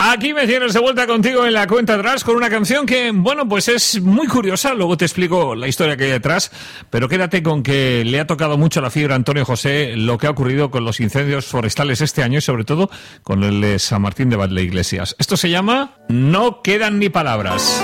Aquí me tienes de vuelta contigo en la cuenta atrás con una canción que, bueno, pues es muy curiosa. Luego te explico la historia que hay detrás, pero quédate con que le ha tocado mucho la fibra a Antonio José lo que ha ocurrido con los incendios forestales este año y sobre todo con el de San Martín de Valleiglesias. Esto se llama No quedan ni palabras.